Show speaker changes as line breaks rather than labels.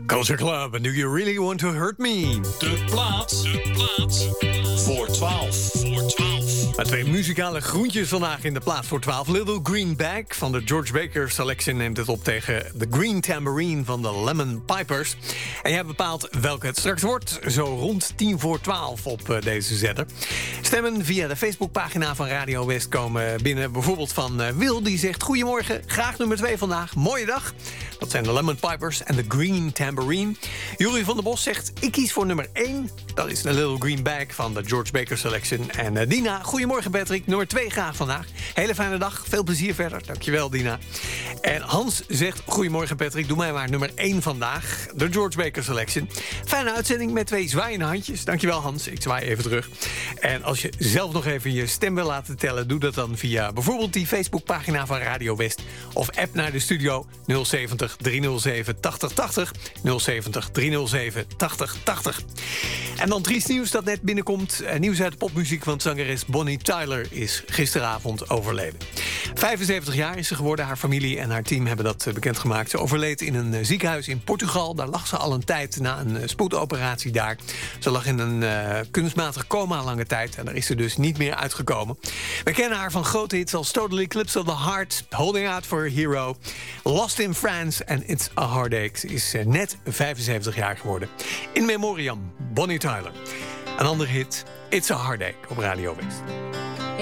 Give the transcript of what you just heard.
Culture Club, and do you really want to hurt me?
De plaats voor 12.
Met twee muzikale groentjes vandaag in de plaats voor 12. Little Green Bag van de George Baker Selection neemt het op tegen The Green Tambourine van de Lemon Pipers. En jij bepaalt welke het straks wordt, zo rond 11:10 op deze zender. Stemmen via de Facebookpagina van Radio West komen binnen. Bijvoorbeeld van Wil, die zegt: goedemorgen, graag nummer 2 vandaag, mooie dag. Dat zijn de Lemon Pipers en de Green Tambourine. Jury van der Bos zegt: ik kies voor nummer 1. Dat is de Little Green Bag van de George Baker Selection. En Dina, goedemorgen Patrick, nummer 2 graag vandaag. Hele fijne dag, veel plezier verder. Dankjewel Dina. En Hans zegt: goedemorgen Patrick, doe mij maar nummer 1 vandaag. De George Baker Selection. Fijne uitzending met 2 zwaaiende handjes. Dankjewel Hans, ik zwaai even terug. En als je zelf nog even je stem wil laten tellen, doe dat dan via bijvoorbeeld die Facebookpagina van Radio West. Of app naar de studio 070 307 8080. 070 307 8080. En dan triest nieuws dat net binnenkomt. Nieuws uit de popmuziek, want zangeres Bonnie Tyler is gisteravond overleden. 75 jaar is ze geworden. Haar familie en haar team hebben dat bekendgemaakt. Ze overleed in een ziekenhuis in Portugal. Daar lag ze al een tijd na een spoedoperatie daar. Ze lag in een kunstmatig coma lange tijd. En daar is ze dus niet meer uitgekomen. We kennen haar van grote hits als Total Eclipse of the Heart, Holding Out for a Hero, Lost in France en It's a Heartache. Ze is net 75 jaar geworden. In memoriam, Bonnie Tyler. Een andere hit, It's a Heartache op Radio West.